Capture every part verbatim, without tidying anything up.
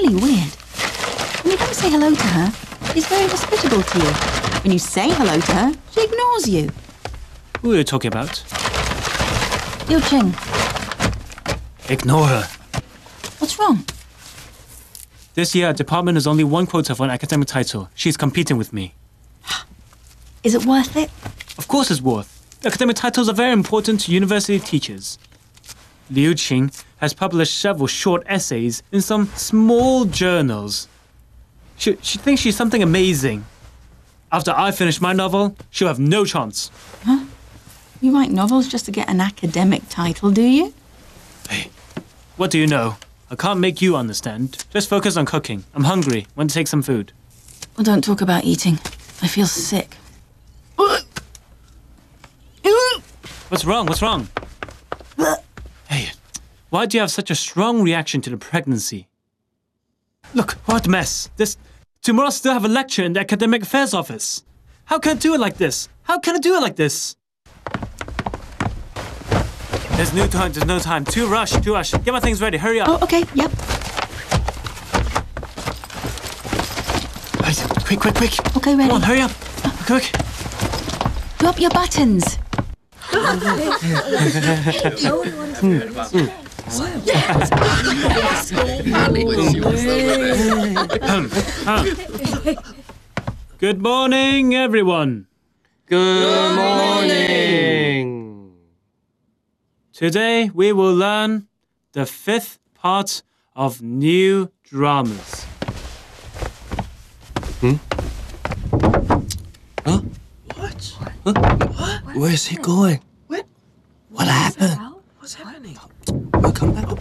really weird. When you don't say hello to her, she's very hospitable to you. When you say hello to her, she ignores you. Who are you talking about? Liu Qing, Ignore her. what's wrong? This year, our department has only one quota for an academic title. She's competing with me. Is it worth it? Of course it's worth. Academic titles are very important to university teachers. Liu Qing has published several short essays in some small journals. She, she thinks she's something amazing. After I finish my novel, she'll have no chance. Huh? You write novels just to get an academic title, do you? Hey, what do you know? I can't make you understand. Just focus on cooking. I'm hungry. Want to take some food? Well, don't talk about eating. I feel sick. What's wrong? What's wrong? Hey, why do you have such a strong reaction to the pregnancy? Look, what a mess. This tomorrow I still have a lecture in the academic affairs office. How can I do it like this? How can I do it like this? There's no time, there's no time. Too rush, too rush. Get my things ready, hurry up. Oh, okay, yep. Right, quick, quick, quick. Okay, ready. Come on, hurry up. Quick. Drop your buttons. Good morning, everyone. Good morning. Today we will learn the fifth part of new dramas. Hmm? Huh? What? Huh? What? Where's he going? What? What happened? What's happening? We'll come back.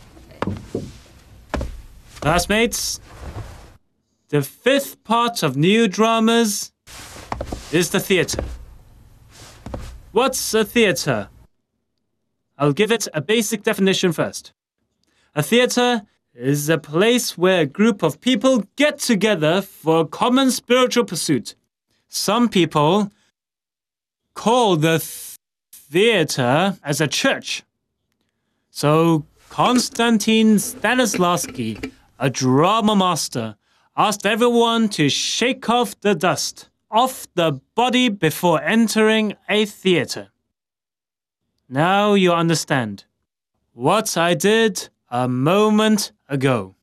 Classmates, the fifth part of new dramas is the theater. What's a theater? I'll give it a basic definition first. A theater is a place where a group of people get together for a common spiritual pursuit. Some people call the th- theater as a church. So Konstantin Stanislavski, a drama master, asked everyone to shake off the dust off the body before entering a theater. Now you understand what I did a moment ago.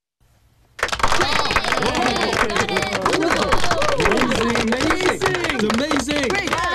Amazing! Amazing!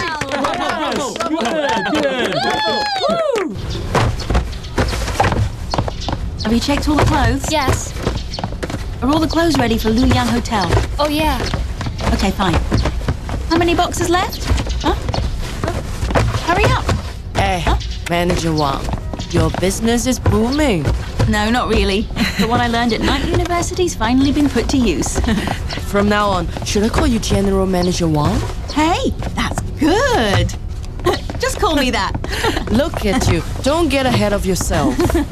Have you checked all the clothes? Yes. Are all the clothes ready for Luyang Hotel? Oh, yeah. Okay, fine. How many boxes left? Huh? Hurry up. Hey, Huh? Manager Wang, your business is booming. No, not really. But what I learned at Night University's finally been put to use. From now on, should I call you General Manager Wang? Hey, that's good. Just call me that. Look at you. Don't get ahead of yourself.